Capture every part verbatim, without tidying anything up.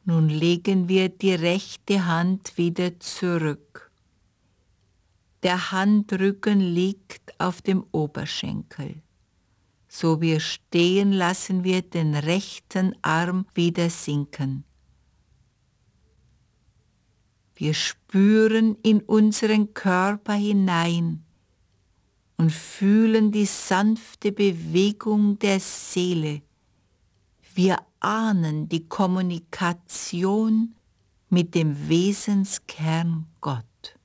Nun legen wir die rechte Hand wieder zurück. Der Handrücken liegt auf dem Oberschenkel. So wir stehen, lassen wir den rechten Arm wieder sinken. Wir spüren in unseren Körper hinein und fühlen die sanfte Bewegung der Seele. Wir ahnen die Kommunikation mit dem Wesenskern Gott.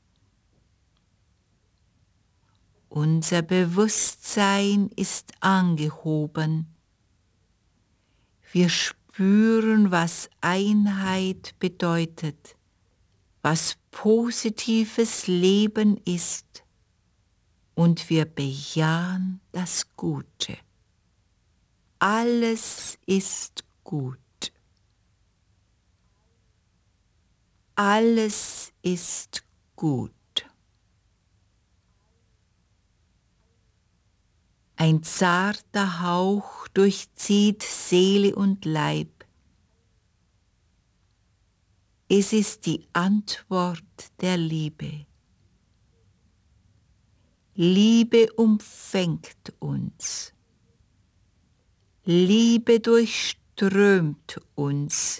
Unser Bewusstsein ist angehoben. Wir spüren, was Einheit bedeutet, was positives Leben ist, und wir bejahen das Gute. Alles ist gut. Alles ist gut. Ein zarter Hauch durchzieht Seele und Leib. Es ist die Antwort der Liebe. Liebe umfängt uns. Liebe durchströmt uns.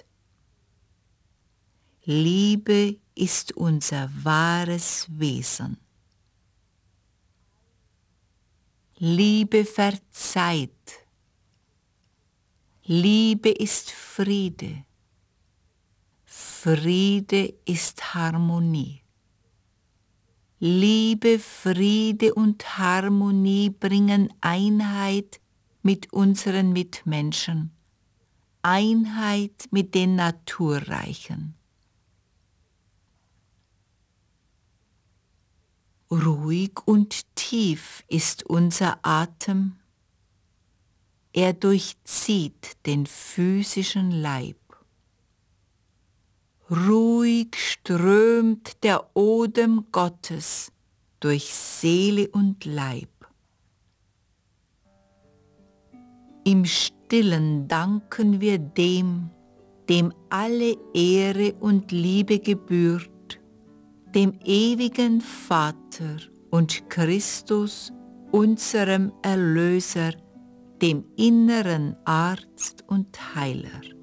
Liebe ist unser wahres Wesen. Liebe verzeiht. Liebe ist Friede. Friede ist Harmonie. Liebe, Friede und Harmonie bringen Einheit mit unseren Mitmenschen, Einheit mit den Naturreichen. Ruhig und tief ist unser Atem. Er durchzieht den physischen Leib. Ruhig strömt der Odem Gottes durch Seele und Leib. Im Stillen danken wir dem, dem alle Ehre und Liebe gebührt, dem ewigen Vater und Christus, unserem Erlöser, dem inneren Arzt und Heiler.